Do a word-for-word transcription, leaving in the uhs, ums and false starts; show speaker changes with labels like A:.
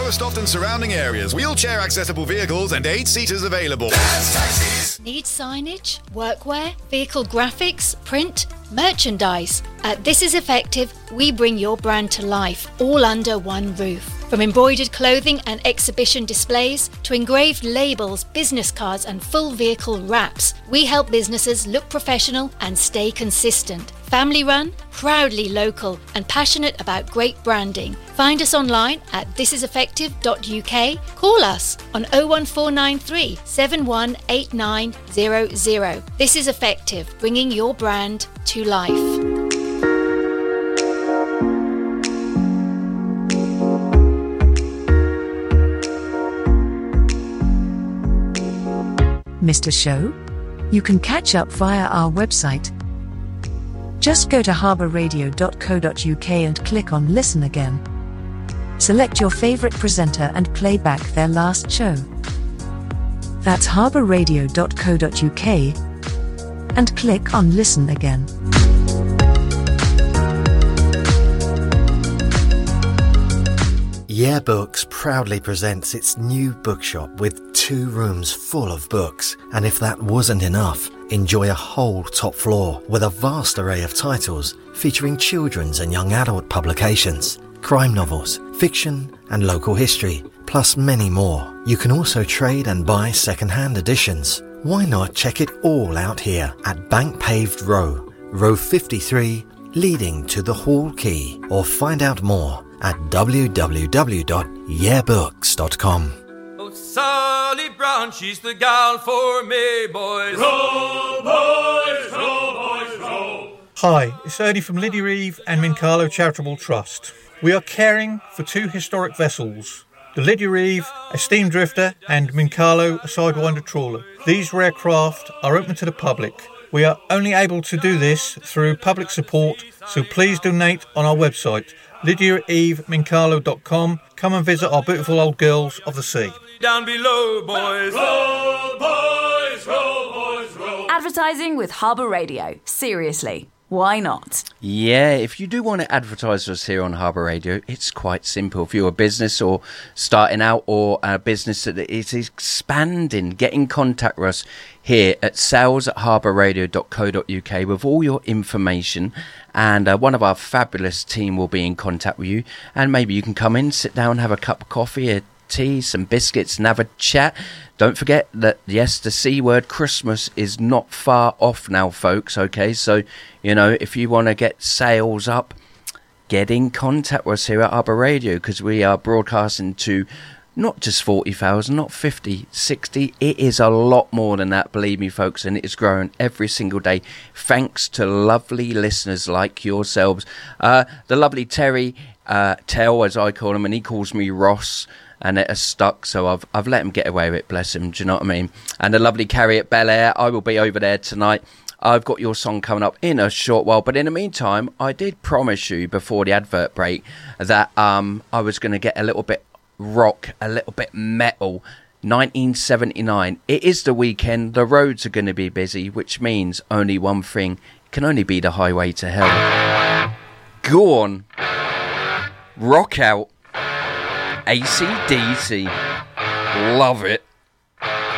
A: Lowestoft and surrounding areas. Wheelchair accessible vehicles and eight seaters available. Dad's Taxis.
B: Need signage, workwear, vehicle graphics, print, merchandise? At This Is Effective, we bring your brand to life, all under one roof. From embroidered clothing and exhibition displays to engraved labels, business cards and full vehicle wraps, we help businesses look professional and stay consistent. Family run, proudly local and passionate about great branding. Find us online at this is effective dot U K. Call us on oh one four nine three, seven one eight nine zero zero. This is Effective, bringing your brand to life.
C: Missed a show? You can catch up via our website. Just go to harbour radio dot co dot U K and click on Listen Again. Select your favourite presenter and play back their last show. That's harbour radio dot co dot U K and click on Listen Again.
D: Yeah Books proudly presents its new bookshop with two rooms full of books. And if that wasn't enough, enjoy a whole top floor with a vast array of titles featuring children's and young adult publications, crime novels, fiction and local history, plus many more. You can also trade and buy second-hand editions. Why not check it all out here at Bank Paved Row, row fifty-three, leading to the Hall Quay, or find out more at w w w dot yeah books dot com.
E: Oh, Sally Brown, she's the gal for me, boys. Row, boys, row, boys, row.
F: Hi, it's Ernie from Lydia Eve and Mincalo Charitable Trust. We are caring for two historic vessels, the Lydia Eve, a steam drifter, and Mincalo, a sidewinder trawler. These rare craft are open to the public. We are only able to do this through public support, so please donate on our website, lydia eve mincalo dot com. Come and visit our beautiful old girls of the sea.
E: Down below, boys. Row, boys, row, boys, row.
G: Advertising with Harbour Radio. Seriously, why not?
H: Yeah, if you do want to advertise us here on Harbour Radio, it's quite simple. If you're a business or starting out, or a business that is expanding, get in contact with us here at sales at harbour radio dot co dot U K with all your information, and uh, one of our fabulous team will be in contact with you, and maybe you can come in, sit down, have a cup of coffee, a tea, some biscuits and have a chat. Don't forget that, yes, the C word Christmas is not far off now, folks, okay? So, you know, if you want to get sales up, get in contact with us here at Harbour Radio, because we are broadcasting to not just forty thousand, not fifty, sixty. It is a lot more than that, believe me, folks, and it is growing every single day thanks to lovely listeners like yourselves. Uh, the lovely Terry, uh, Tell, as I call him, and he calls me Ross, and it has stuck, so I've I've let him get away with it, bless him, do you know what I mean? And the lovely Carrie at Bel Air, I will be over there tonight. I've got your song coming up in a short while, but in the meantime, I did promise you before the advert break that um I was going to get a little bit rock, a little bit metal. Nineteen seventy-nine, it is the weekend, the roads are going to be busy, which means only one thing, it can only be the highway to hell. Go on, rock out, A C D C, love it.